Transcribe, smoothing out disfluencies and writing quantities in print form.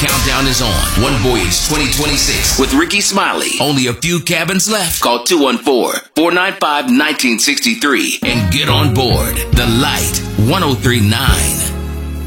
countdown is on. One Voyage 2026 with Ricky Smiley. Only a few cabins left. Call 214-495-1963 and get on board. The Light 1039.